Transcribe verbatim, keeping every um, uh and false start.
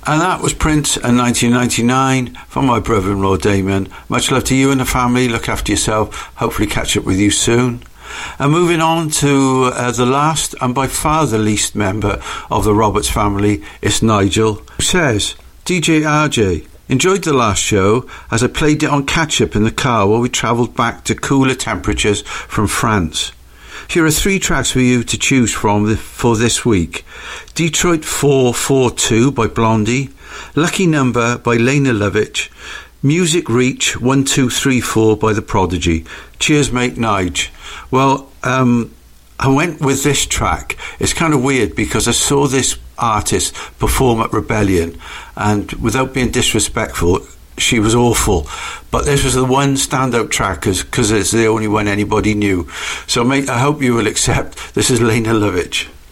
And that was Prince in nineteen ninety-nine from my brother-in-law Damon. Much love to you and the family. Look after yourself. Hopefully catch up with you soon. And moving on to uh, the last and by far the least member of the Roberts family, it's Nigel, who says, D J R J, enjoyed the last show as I played it on catch-up in the car while we travelled back to cooler temperatures from France. Here are three tracks for you to choose from the, for this week. Detroit four four two by Blondie, Lucky Number by Lena Lovitch, Music Reach one two three four by The Prodigy. Cheers, mate, Nige. Well, um, I went with this track. It's kind of weird because I saw this artist perform at Rebellion, and without being disrespectful, she was awful. But this was the one standout track because it's the only one anybody knew. So, mate, I hope you will accept. This is Lena Lovitch.